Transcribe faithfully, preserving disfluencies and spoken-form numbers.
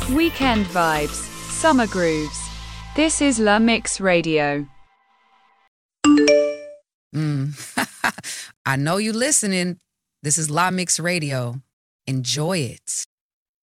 Weekend vibes, summer grooves. This is La Mix Radio. Mm. I know you listening. This is La Mix Radio. Enjoy it.